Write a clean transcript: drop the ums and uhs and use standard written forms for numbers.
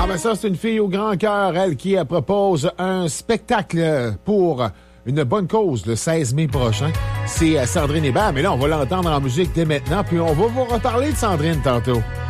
Ah ben ça, c'est une fille au grand cœur, elle qui propose un spectacle pour une bonne cause le 16 mai prochain. C'est Sandrine Hébert, mais là, on va l'entendre en musique dès maintenant, puis on va vous reparler de Sandrine tantôt.